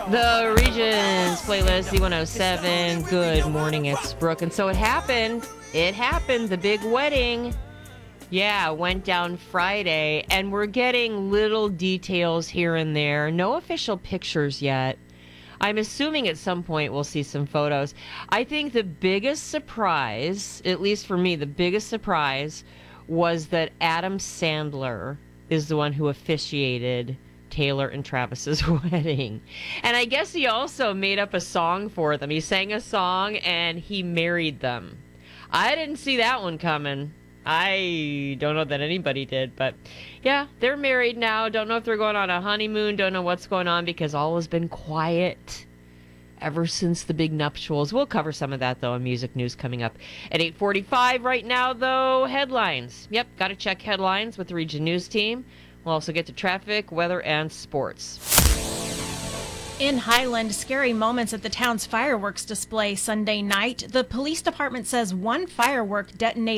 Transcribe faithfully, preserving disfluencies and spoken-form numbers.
The Regions playlist, Z one oh seven. Good morning, it's Brooke. And so it happened. It happened. The big wedding. Yeah, went down Friday. And we're getting little details here and there. No official pictures yet. I'm assuming at some point we'll see some photos. I think the biggest surprise, at least for me, the biggest surprise was that Adam Sandler is the one who officiated Taylor and Travis's wedding. And I guess he also made up a song for them. He sang a song and he married them. I didn't see that one coming. I don't know that anybody did, but yeah, they're married now. Don't know if they're going on a honeymoon. Don't know what's going on because all has been quiet ever since the big nuptials. We'll cover some of that, though, in music news coming up at eight forty-five. Right now, though, headlines. Yep, got to check headlines with the Region News team. We'll also get to traffic, weather, and sports. In Highland, scary moments at the town's fireworks display Sunday night. The police department says one firework detonated